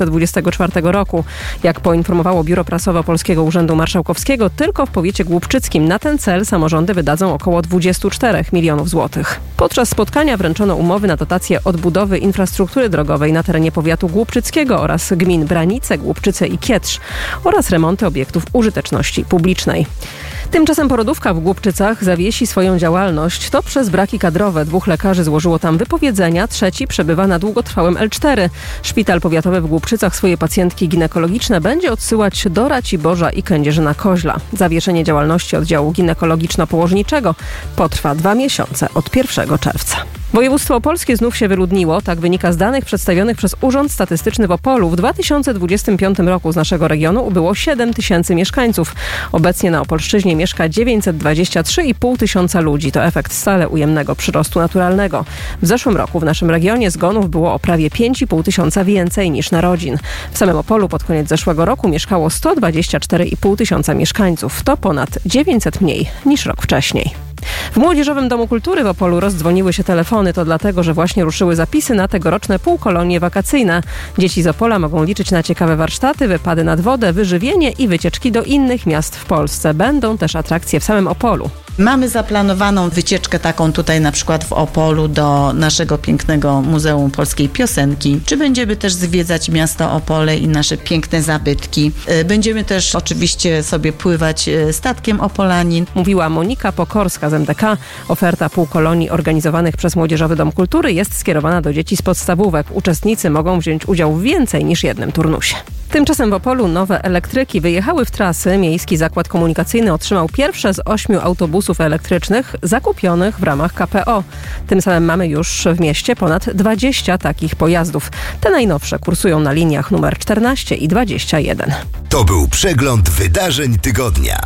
2024 roku. Jak poinformowało Biuro Prasowe Opolskiego Urzędu Marszałkowskiego, tylko w powiecie głubczyckim na ten cel samorządy wydadzą około 24 milionów złotych. Podczas spotkania wręczono umowy na dotację odbudowy infrastruktury drogowej na terenie powiatu głubczyckiego oraz gmin Branice, Głubczyce i Kietrz oraz remonty obiektów użyteczności publicznej. Tymczasem porodówka w Głubczycach zawiesi swoją działalność. To przez braki kadrowe. 2 lekarzy złożyło tam wypowiedzenia, 3 przebywa na długotrwałym L4. Szpital powiatowy w Głubczycach swoje pacjentki ginekologiczne będzie odsyłać do Raciborza i Kędzierzyna-Koźla. Zawieszenie działalności oddziału ginekologiczno-położniczego potrwa 2 miesiące od 1 czerwca. Województwo opolskie znów się wyludniło, tak wynika z danych przedstawionych przez Urząd Statystyczny w Opolu. W 2025 roku z naszego regionu ubyło 7 000 mieszkańców. Obecnie na Opolszczyźnie mieszka 923,5 tysiąca ludzi. To efekt stale ujemnego przyrostu naturalnego. W zeszłym roku w naszym regionie zgonów było o prawie 5,5 tysiąca więcej niż narodzin. W samym Opolu pod koniec zeszłego roku mieszkało 124,5 tysiąca mieszkańców. To ponad 900 mniej niż rok wcześniej. W Młodzieżowym Domu Kultury w Opolu rozdzwoniły się telefony. To dlatego, że właśnie ruszyły zapisy na tegoroczne półkolonie wakacyjne. Dzieci z Opola mogą liczyć na ciekawe warsztaty, wypady nad wodę, wyżywienie i wycieczki do innych miast w Polsce. Będą też atrakcje w samym Opolu. Mamy zaplanowaną wycieczkę taką tutaj na przykład w Opolu do naszego pięknego Muzeum Polskiej Piosenki. Czy będziemy też zwiedzać miasto Opole i nasze piękne zabytki. Będziemy też oczywiście sobie pływać statkiem Opolanin. Mówiła Monika Pokorska z MDK. Oferta półkolonii organizowanych przez Młodzieżowy Dom Kultury jest skierowana do dzieci z podstawówek. Uczestnicy mogą wziąć udział w więcej niż jednym turnusie. Tymczasem w Opolu nowe elektryki wyjechały w trasy. Miejski Zakład Komunikacyjny otrzymał pierwsze z 8 autobusów elektrycznych zakupionych w ramach KPO. Tym samym mamy już w mieście ponad 20 takich pojazdów. Te najnowsze kursują na liniach numer 14 i 21. To był przegląd wydarzeń tygodnia.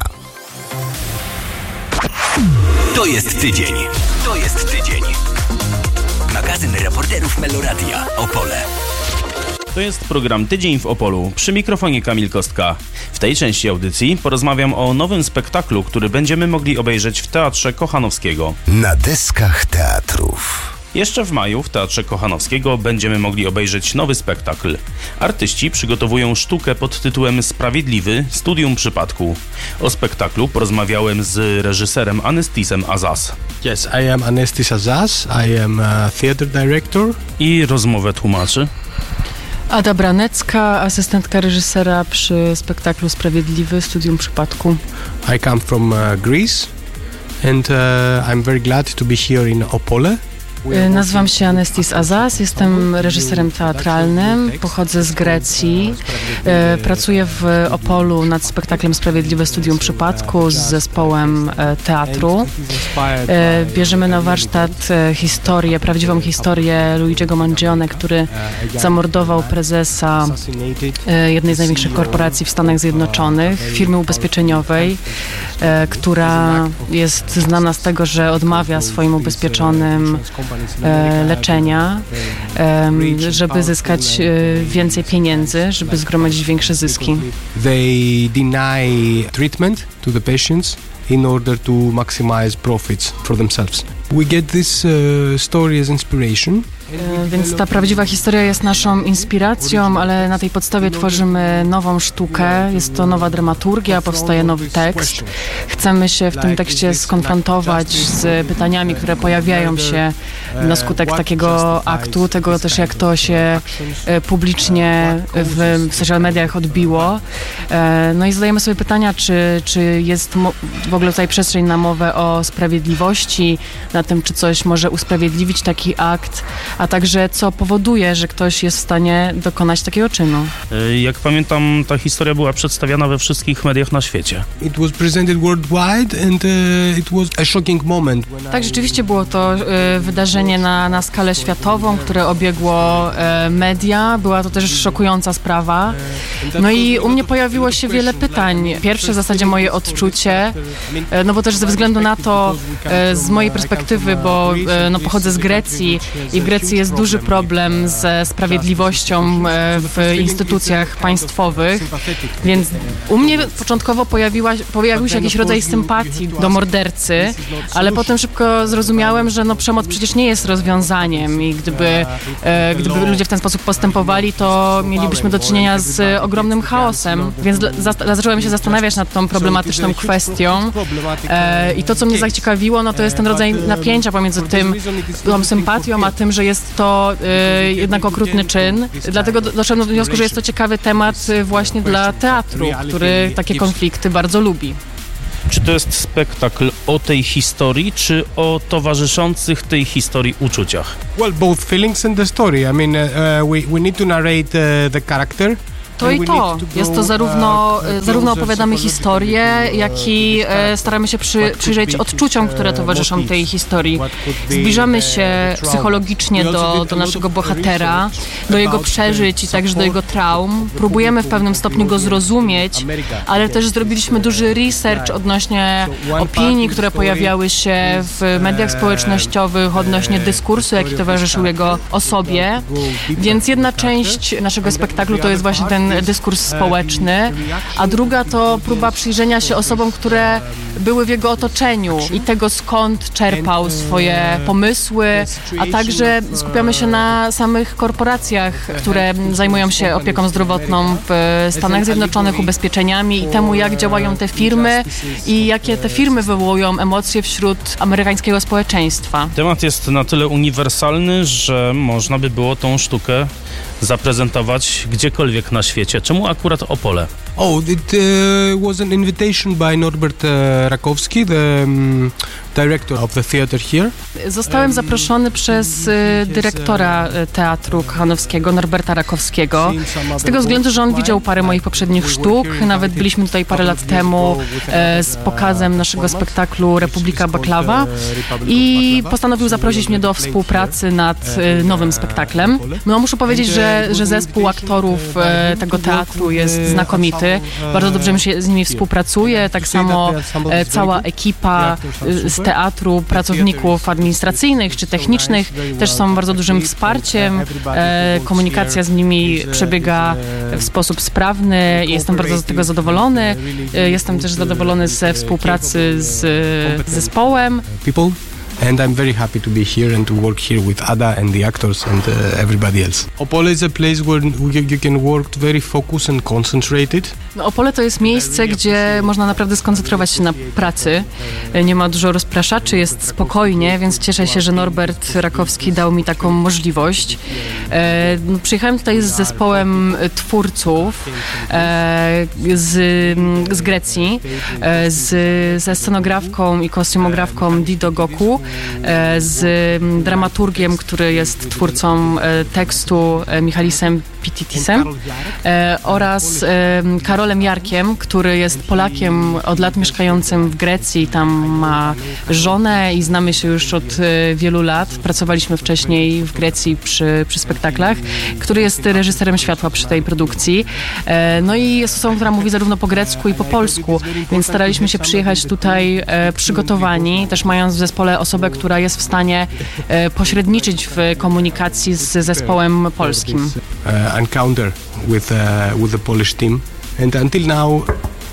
To jest tydzień. To jest tydzień. Magazyn reporterów Meloradia Opole. To jest program Tydzień w Opolu. Przy mikrofonie Kamil Kostka. W tej części audycji porozmawiam o nowym spektaklu, który będziemy mogli obejrzeć w Teatrze Kochanowskiego. Na deskach teatrów. Jeszcze w maju w Teatrze Kochanowskiego będziemy mogli obejrzeć nowy spektakl. Artyści przygotowują sztukę pod tytułem Sprawiedliwy – Studium Przypadku. O spektaklu porozmawiałem z reżyserem Anestisem Azaz. Yes, I am Anestis Azaz. I am a theater director. I rozmowę tłumaczy Ada Branecka, asystentka reżysera przy spektaklu Sprawiedliwy – Studium Przypadku. I come from Greece and I'm very glad to be here in Opole. Nazywam się Anestis Azaz, jestem reżyserem teatralnym, pochodzę z Grecji, pracuję w Opolu nad spektaklem Sprawiedliwe Studium Przypadku z zespołem teatru. Bierzemy na warsztat prawdziwą historię Luigiego Mangione, który zamordował prezesa jednej z największych korporacji w Stanach Zjednoczonych, firmy ubezpieczeniowej, która jest znana z tego, że odmawia swoim ubezpieczonym leczenia, żeby zyskać więcej pieniędzy, żeby zgromadzić większe zyski. They deny treatment to the patients in order to maximize profits for themselves. We get this story as inspiration Więc ta prawdziwa historia jest naszą inspiracją, ale na tej podstawie tworzymy nową sztukę. Jest to nowa dramaturgia, powstaje nowy tekst. Chcemy się w tym tekście skonfrontować z pytaniami, które pojawiają się na skutek takiego aktu, tego też jak to się publicznie w social mediach odbiło. No i zadajemy sobie pytania, czy jest w ogóle tutaj przestrzeń na mowę o sprawiedliwości, na tym, czy coś może usprawiedliwić taki akt, a także co powoduje, że ktoś jest w stanie dokonać takiego czynu. Jak pamiętam, ta historia była przedstawiana we wszystkich mediach na świecie. It was presented worldwide and it was a shocking moment. Tak, rzeczywiście było to wydarzenie na skalę światową, które obiegło media. Była to też szokująca sprawa. No i u mnie pojawiło się wiele pytań. Pierwsze w zasadzie moje odczucie, no bo też ze względu na to, z mojej perspektywy, bo no, pochodzę z Grecji i w Grecji jest duży problem ze sprawiedliwością w instytucjach państwowych, więc u mnie początkowo pojawił się jakiś rodzaj sympatii do mordercy, ale potem szybko zrozumiałem, że no, przemoc przecież nie jest rozwiązaniem i gdyby ludzie w ten sposób postępowali, to mielibyśmy do czynienia z ogromnym chaosem, więc zacząłem się zastanawiać nad tą problematyczną kwestią i to, co mnie zaciekawiło, no to jest ten rodzaj napięcia pomiędzy tą sympatią, a tym, że jest to jednak okrutny czyn. Dlatego doszedłem do wniosku, że jest to ciekawy temat właśnie dla teatru, który takie konflikty bardzo lubi. Czy to jest spektakl o tej historii, czy o towarzyszących tej historii uczuciach? Well, both feelings and the story. I mean, we need to narrate the character. To i to. Jest to zarówno opowiadamy historię, jak i staramy się przyjrzeć odczuciom, które towarzyszą tej historii. Zbliżamy się psychologicznie do naszego bohatera, do jego przeżyć i także do jego traum. Próbujemy w pewnym stopniu go zrozumieć, ale też zrobiliśmy duży research odnośnie opinii, które pojawiały się w mediach społecznościowych, odnośnie dyskursu, jaki towarzyszył jego osobie. Więc jedna część naszego spektaklu to jest właśnie ten dyskurs społeczny, a druga to próba przyjrzenia się osobom, które były w jego otoczeniu i tego, skąd czerpał swoje pomysły, a także skupiamy się na samych korporacjach, które zajmują się opieką zdrowotną w Stanach Zjednoczonych, ubezpieczeniami i temu, jak działają te firmy i jakie te firmy wywołują emocje wśród amerykańskiego społeczeństwa. Temat jest na tyle uniwersalny, że można by było tą sztukę zaprezentować gdziekolwiek na świecie. Czemu akurat Opole? It was an invitation by Norbert Rakowski, the director of the theater here. Zostałem zaproszony przez dyrektora Teatru Kochanowskiego, Norberta Rakowskiego, z tego względu, że on widział parę moich poprzednich sztuk. Nawet byliśmy tutaj parę lat temu z pokazem naszego spektaklu Republika Baklawa i postanowił zaprosić mnie do współpracy nad nowym spektaklem. No, muszę powiedzieć, że zespół aktorów tego teatru jest znakomity. Bardzo dobrze mi się z nimi współpracuje, tak samo cała ekipa z teatru, pracowników administracyjnych czy technicznych też są bardzo dużym wsparciem. Komunikacja z nimi przebiega w sposób sprawny i jestem bardzo z tego zadowolony. Jestem też zadowolony ze współpracy z zespołem. And I'm very happy to be here and to work here with Ada and the actors and everybody else. Opole is a place where you can work very focused and concentrated. No, Opole to jest miejsce, gdzie można naprawdę skoncentrować się na pracy. Nie ma dużo rozpraszaczy, jest spokojnie, więc cieszę się, że Norbert Rakowski dał mi taką możliwość. Przyjechałem tutaj z zespołem twórców z Grecji, ze scenografką i kostiumografką Dido Goku, z dramaturgiem, który jest twórcą tekstu Michalisem Pititisem oraz Karolem Jarkiem, który jest Polakiem od lat mieszkającym w Grecji. Tam ma żonę i znamy się już od wielu lat. Pracowaliśmy wcześniej w Grecji przy spektaklach, który jest reżyserem światła przy tej produkcji. No i jest osobą, która mówi zarówno po grecku i po polsku, więc staraliśmy się przyjechać tutaj przygotowani, też mając w zespole osobę, która jest w stanie pośredniczyć w komunikacji z zespołem polskim. Encounter with the Polish team, and until now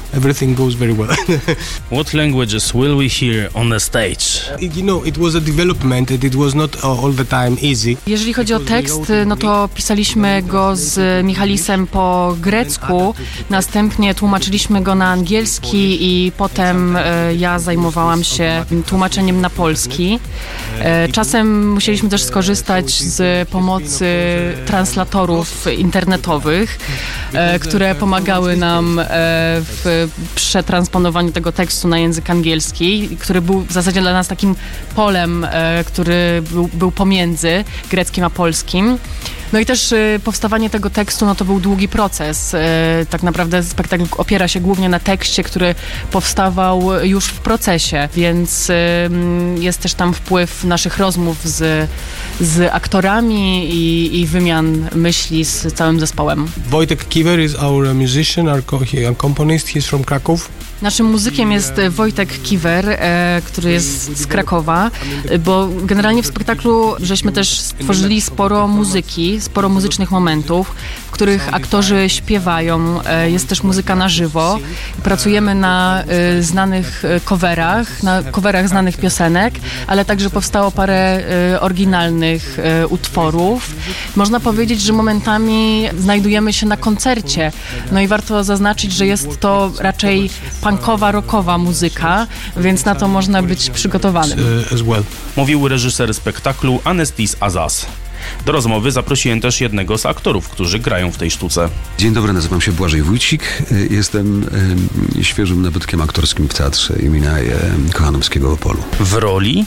everything goes very well. What languages will we hear on the stage? It was a development and it was not all the time easy. Jeżeli chodzi o tekst, no to pisaliśmy go z Michalisem po grecku, następnie tłumaczyliśmy go na angielski i potem ja zajmowałam się tłumaczeniem na polski. Czasem musieliśmy też skorzystać z pomocy translatorów internetowych, które pomagały nam w przetransponowaniu tego tekstu na język angielski, który był w zasadzie dla nas takim polem, który był pomiędzy greckim a polskim. No i też powstawanie tego tekstu, no to był długi proces. Tak naprawdę spektakl opiera się głównie na tekście, który powstawał już w procesie, więc jest też tam wpływ naszych rozmów z aktorami i wymian myśli z całym zespołem. Wojtek Kiwer is our musician, our componist. He's from Kraków. Naszym muzykiem jest Wojtek Kiwer, który jest z Krakowa, bo generalnie w spektaklu żeśmy też stworzyli sporo muzyki, sporo muzycznych momentów, w których aktorzy śpiewają. Jest też muzyka na żywo. Pracujemy na znanych coverach znanych piosenek, ale także powstało parę oryginalnych utworów. Można powiedzieć, że momentami znajdujemy się na koncercie. No i warto zaznaczyć, że jest to raczej punkowa, rockowa muzyka, więc na to można być przygotowanym. Mówił reżyser spektaklu Anestis Azaz. Do rozmowy zaprosiłem też jednego z aktorów, którzy grają w tej sztuce. Dzień dobry, nazywam się Błażej Wójcik. Jestem świeżym nabytkiem aktorskim w Teatrze imienia Kochanowskiego w Opolu. W roli?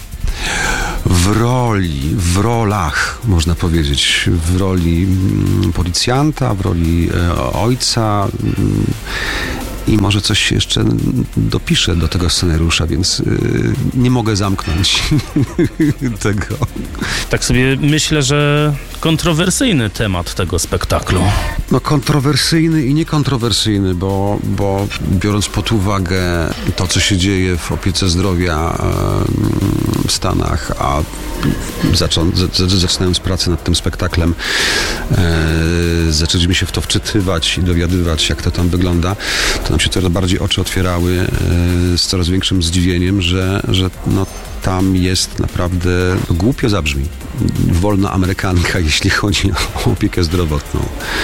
W rolach, można powiedzieć. W roli policjanta, w roli ojca. I może coś jeszcze dopiszę do tego scenariusza, więc nie mogę zamknąć tego. Tak sobie myślę, że kontrowersyjny temat tego spektaklu. No kontrowersyjny i niekontrowersyjny, bo biorąc pod uwagę to, co się dzieje w opiece zdrowia w Stanach, a zaczynając pracę nad tym spektaklem, zaczęliśmy się w to wczytywać i dowiadywać, jak to tam wygląda, to nam się coraz bardziej oczy otwierały z coraz większym zdziwieniem, że no, tam jest naprawdę, głupio zabrzmi, wolna amerykanka, jeśli chodzi o opiekę zdrowotną.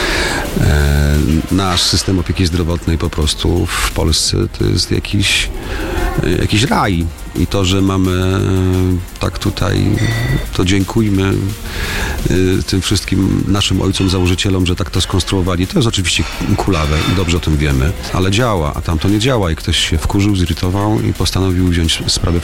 Nasz system opieki zdrowotnej po prostu w Polsce to jest jakiś raj. I to, że mamy tak tutaj, to dziękujmy tym wszystkim naszym ojcom, założycielom, że tak to skonstruowali. To jest oczywiście kulawe i dobrze o tym wiemy, ale działa, a tam to nie działa i ktoś się wkurzył, zirytował i postanowił wziąć sprawę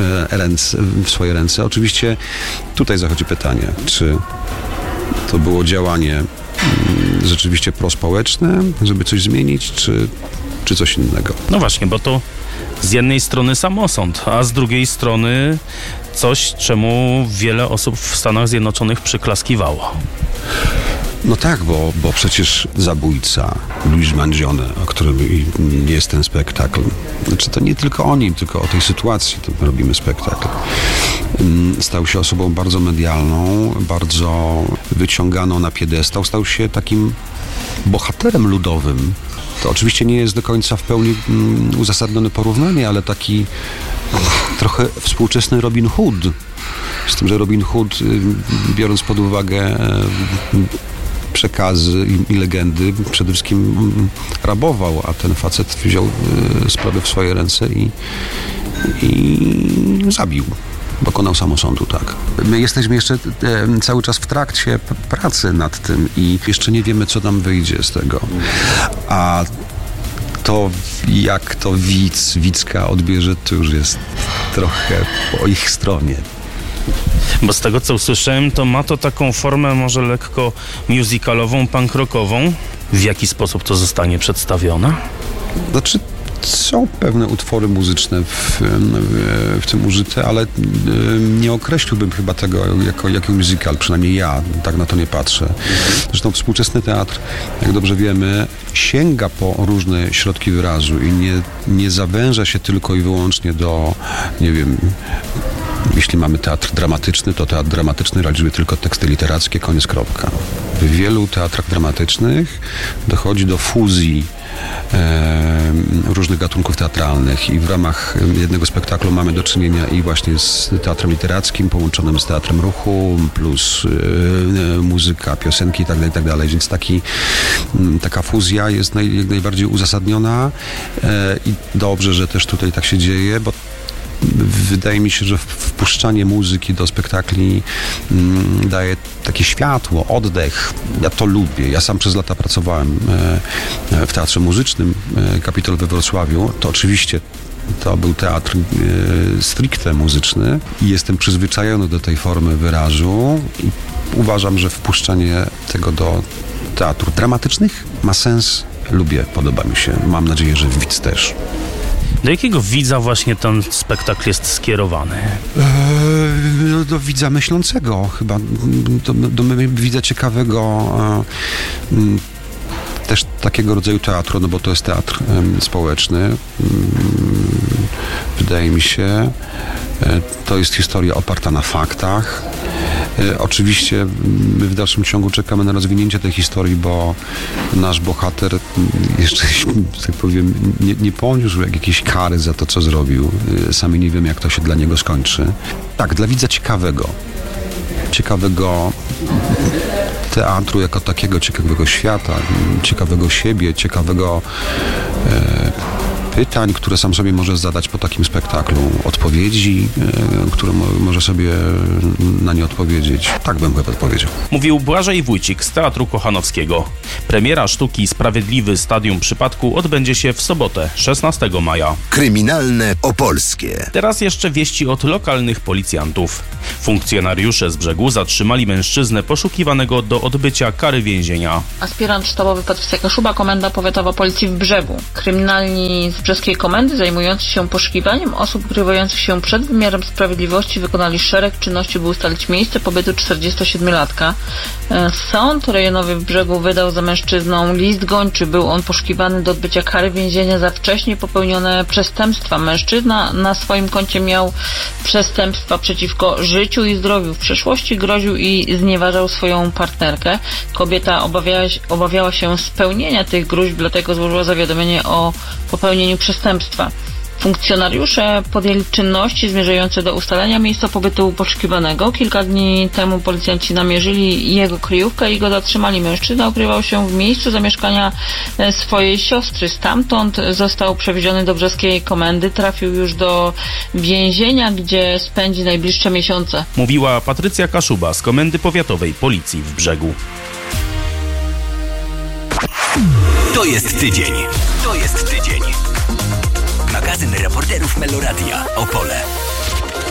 w swoje ręce. Oczywiście tutaj zachodzi pytanie, czy to było działanie rzeczywiście prospołeczne, żeby coś zmienić, czy coś innego. No właśnie, bo to z jednej strony samosąd, a z drugiej strony coś, czemu wiele osób w Stanach Zjednoczonych przyklaskiwało. No tak, bo przecież zabójca Luis Mangione, o którym jest ten spektakl, znaczy to nie tylko o nim, tylko o tej sytuacji to robimy spektakl. Stał się osobą bardzo medialną, bardzo wyciąganą na piedestał, stał się takim bohaterem ludowym. To oczywiście nie jest do końca w pełni uzasadnione porównanie, ale taki trochę współczesny Robin Hood. Z tym, że Robin Hood, biorąc pod uwagę przekazy i legendy, przede wszystkim rabował, a ten facet wziął sprawę w swoje ręce i zabił. Dokonał samosądu, tak. My jesteśmy jeszcze cały czas w trakcie pracy nad tym i jeszcze nie wiemy, co nam wyjdzie z tego. A to, jak to widzka odbierze, to już jest trochę po ich stronie. Bo z tego, co usłyszałem, to ma to taką formę może lekko musicalową, punk rockową. W jaki sposób to zostanie przedstawione? Znaczy, są pewne utwory muzyczne w tym użyte, ale nie określiłbym chyba tego jako musical, przynajmniej ja tak na to nie patrzę. Zresztą współczesny teatr, jak dobrze wiemy, sięga po różne środki wyrazu i nie zawęża się tylko i wyłącznie do, nie wiem, jeśli mamy teatr dramatyczny, to teatr dramatyczny realizuje tylko teksty literackie, koniec, kropka. W wielu teatrach dramatycznych dochodzi do fuzji różnych gatunków teatralnych i w ramach jednego spektaklu mamy do czynienia i właśnie z teatrem literackim połączonym z teatrem ruchu, plus muzyka, piosenki itd., więc taka fuzja jest najbardziej uzasadniona i dobrze, że też tutaj tak się dzieje, bo wydaje mi się, że wpuszczanie muzyki do spektakli daje takie światło, oddech. Ja to lubię. Ja sam przez lata pracowałem w Teatrze Muzycznym Kapitol we Wrocławiu. To oczywiście to był teatr stricte muzyczny i jestem przyzwyczajony do tej formy wyrazu i uważam, że wpuszczanie tego do teatrów dramatycznych ma sens. Lubię, podoba mi się. Mam nadzieję, że widz też. Do jakiego widza właśnie ten spektakl jest skierowany? Do widza myślącego chyba, do widza ciekawego, też takiego rodzaju teatru, no bo to jest teatr społeczny. Wydaje mi się, to jest historia oparta na faktach. Oczywiście my w dalszym ciągu czekamy na rozwinięcie tej historii, bo nasz bohater jeszcze, tak powiem, nie poniósł jakiejś kary za to, co zrobił. Sami nie wiemy, jak to się dla niego skończy. Tak, dla widza ciekawego teatru jako takiego, ciekawego świata, ciekawego siebie, ciekawego pytań, które sam sobie może zadać po takim spektaklu, odpowiedzi, które może sobie na nie odpowiedzieć. Tak bym chyba odpowiedział. Mówił Błażej Wójcik z Teatru Kochanowskiego. Premiera sztuki Sprawiedliwy Stadium Przypadku odbędzie się w sobotę, 16 maja. Kryminalne Opolskie. Teraz jeszcze wieści od lokalnych policjantów. Funkcjonariusze z Brzegu zatrzymali mężczyznę poszukiwanego do odbycia kary więzienia. Aspirant sztabowy Patrycja Kaszuba, Komenda Powiatowa Policji w Brzegu. Kryminalni z brzeskiej komendy zajmujący się poszukiwaniem osób ukrywających się przed wymiarem sprawiedliwości wykonali szereg czynności, by ustalić miejsce pobytu 47-latka. Sąd rejonowy w Brzegu wydał za mężczyzną list gończy. Był on poszukiwany do odbycia kary więzienia za wcześniej popełnione przestępstwa. Mężczyzna na swoim koncie miał przestępstwa przeciwko życiu i zdrowiu. W przeszłości groził i znieważał swoją partnerkę. Kobieta obawiała się spełnienia tych gróźb, dlatego złożyła zawiadomienie o popełnieniu przestępstwa. Funkcjonariusze podjęli czynności zmierzające do ustalenia miejsca pobytu poszukiwanego. Kilka dni temu policjanci namierzyli jego kryjówkę i go zatrzymali. Mężczyzna ukrywał się w miejscu zamieszkania swojej siostry. Stamtąd został przewieziony do brzeskiej komendy. Trafił już do więzienia, gdzie spędzi najbliższe miesiące. Mówiła Patrycja Kaszuba z Komendy Powiatowej Policji w Brzegu. To jest tydzień. To jest tydzień. Magazyn reporterów Meloradia Opole.